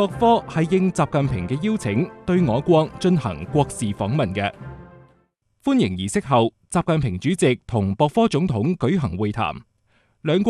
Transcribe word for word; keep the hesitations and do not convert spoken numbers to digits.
博科係應習近平嘅邀請，對我國進行國事訪問嘅。歡迎儀式後，習近平主席同博科總統舉行會談。